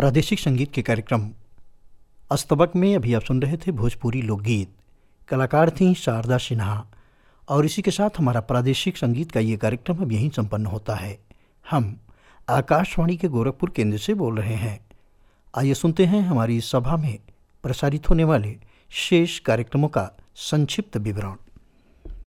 प्रादेशिक संगीत के कार्यक्रम अस्तबक में अभी आप सुन रहे थे भोजपुरी लोकगीत। कलाकार थीं शारदा सिन्हा। और इसी के साथ हमारा प्रादेशिक संगीत का ये कार्यक्रम अब यहीं संपन्न होता है। हम आकाशवाणी के गोरखपुर केंद्र से बोल रहे हैं। आइए सुनते हैं हमारी सभा में प्रसारित होने वाले शेष कार्यक्रमों का संक्षिप्त विवरण।